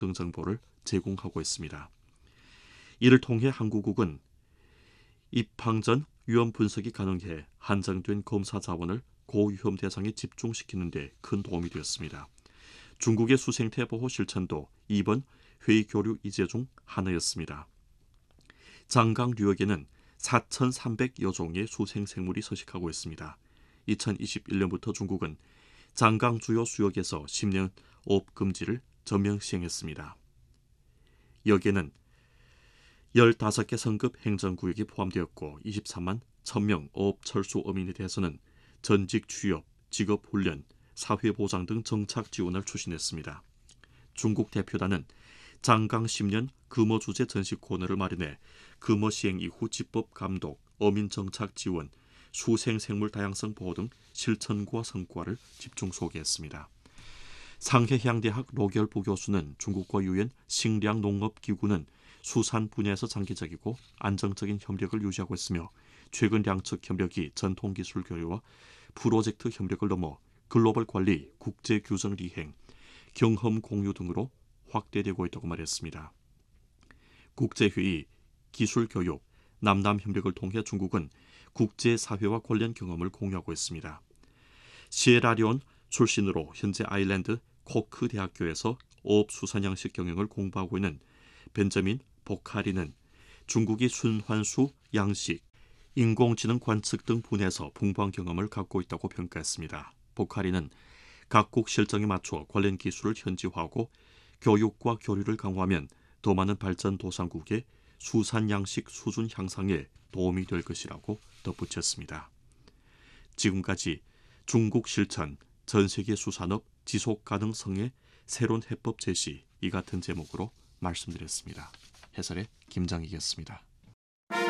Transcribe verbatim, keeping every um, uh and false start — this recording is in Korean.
등 정보를 제공하고 있습니다. 이를 통해 한국국은 입항 전 위험 분석이 가능해 한정된 검사 자원을 고위험 대상에 집중시키는 데 큰 도움이 되었습니다. 중국의 수생태 보호 실천도 이번 회의 교류 이제 중 하나였습니다. 장강 유역에는 사천삼백여 종의 수생생물이 서식하고 있습니다. 이천이십일 년부터 중국은 장강 주요 수역에서 십 년 어업 금지를 전면 시행했습니다. 여기에는 열다섯 개 성급 행정구역이 포함되었고 이십삼만 천 명 어업 철수 어민에 대해서는 전직 취업, 직업훈련, 사회보장 등 정착 지원을 추진했습니다. 중국 대표단은 장강 십 년 금어 주제 전시 코너를 마련해 금어 시행 이후 집법 감독, 어민 정착 지원, 수생생물 다양성 보호 등 실천과 성과를 집중 소개했습니다. 상해향대학 로결부 교수는 중국과 유엔 식량농업기구는 수산 분야에서 장기적이고 안정적인 협력을 유지하고 있으며 최근 양측 협력이 전통기술 교류와 프로젝트 협력을 넘어 글로벌 관리, 국제 규정 이행, 경험 공유 등으로 확대되고 있다고 말했습니다. 국제회의, 기술교육, 남남 협력을 통해 중국은 국제사회와 관련 경험을 공유하고 있습니다. 시에라리온 출신으로 현재 아일랜드 코크 대학교에서 어업수산 양식 경영을 공부하고 있는 벤저민 보카리는 중국이 순환수, 양식, 인공지능 관측 등 분야에서 풍부한 경험을 갖고 있다고 평가했습니다. 보카리는 각국 실정에 맞춰 관련 기술을 현지화하고 교육과 교류를 강화하면 더 많은 발전도상국의 수산 양식 수준 향상에 도움이 될 것이라고 덧붙였습니다. 지금까지 중국 실천, 전세계 수산업 지속 가능성의 새로운 해법 제시 이 같은 제목으로 말씀드렸습니다. 해설의 김장익이었습니다.